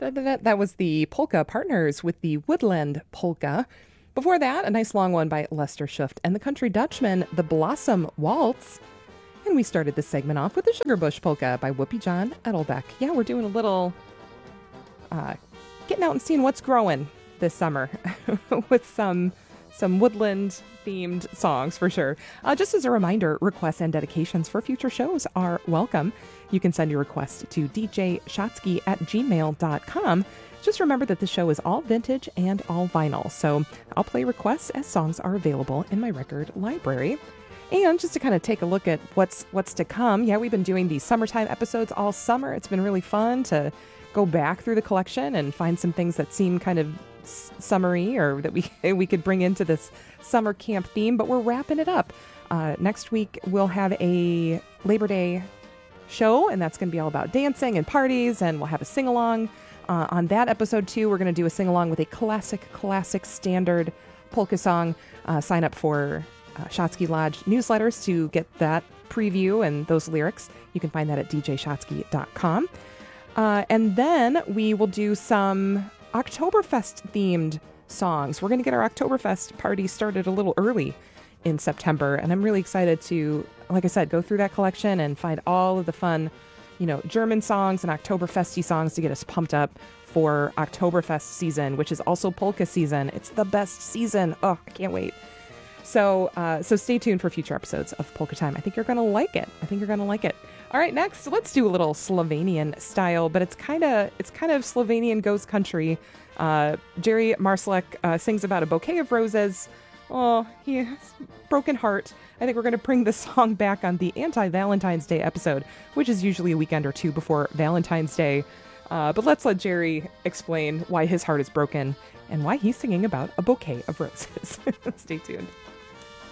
That was the Polka Partners with the Woodland Polka. Before that, a nice long one by Lester Schuft and the Country Dutchman, the Blossom Waltz. And we started this segment off with the Sugarbush Polka by Whoopi John Edelbeck. Yeah, we're doing a little getting out and seeing what's growing this summer with some woodland themed songs for sure. Just as a reminder, requests and dedications for future shows are welcome. You can send your request to djshotsky@gmail.com. Just remember that the show is all vintage and all vinyl, so I'll play requests as songs are available in my record library. And just to kind of take a look at what's to come, yeah, we've been doing these summertime episodes all summer. It's been really fun to go back through the collection and find some things that seem kind of summery or that we could bring into this summer camp theme, but we're wrapping it up. Next week, we'll have a Labor Day show, and that's going to be all about dancing and parties, and we'll have a sing-along. On that episode, too, we're going to do a sing-along with a classic standard polka song. Sign up for Shotsky Lodge newsletters to get that preview and those lyrics. You can find that at djshotsky.com. And then we will do some Oktoberfest-themed songs. We're going to get our Oktoberfest party started a little early in September, and I'm really excited to, like I said, go through that collection and find all of the fun, German songs and Oktoberfesty songs to get us pumped up for Oktoberfest season, which is also polka season. It's the best season. Oh, I can't wait. So stay tuned for future episodes of Polka Time. I think you're going to like it. All right, next, let's do a little Slovenian style, but it's kind of Slovenian ghost country. Jerry Marsalek sings about a bouquet of roses. Oh, he has a broken heart. I think we're going to bring this song back on the anti-Valentine's Day episode, which is usually a weekend or two before Valentine's Day. But let's let Jerry explain why his heart is broken and why he's singing about a bouquet of roses. Stay tuned.